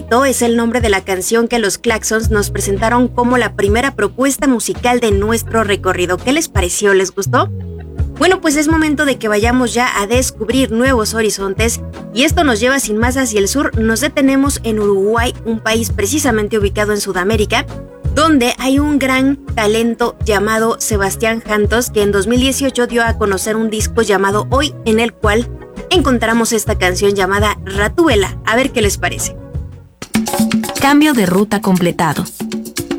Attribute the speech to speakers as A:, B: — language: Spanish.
A: Ratito es el nombre de la canción que los Klaxons nos presentaron como la primera propuesta musical de nuestro recorrido. ¿Qué les pareció? ¿Les gustó? Bueno, pues es momento de que vayamos ya a descubrir nuevos horizontes y esto nos lleva sin más hacia el sur. Nos detenemos en Uruguay, un país precisamente ubicado en Sudamérica, donde hay un gran talento llamado Sebastián Jantos, que en 2018 dio a conocer un disco llamado Hoy, en el cual encontramos esta canción llamada Ratuela. A ver qué les parece.
B: Cambio de ruta completado.